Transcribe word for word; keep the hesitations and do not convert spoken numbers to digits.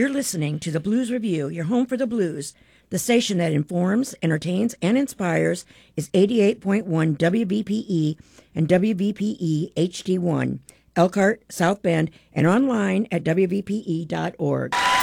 You're listening to the Blues Review, your home for the blues. The station that informs, entertains, and inspires is eighty-eight point one W V P E and W V P E H D one, Elkhart, South Bend, and online at W V P E dot org.